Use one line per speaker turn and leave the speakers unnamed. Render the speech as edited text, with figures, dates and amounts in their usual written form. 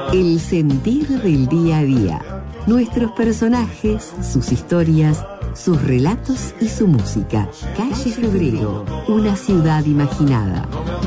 El sentir del día a día. Nuestros personajes, sus historias, sus relatos y su música. Calle Febrero, una ciudad imaginada.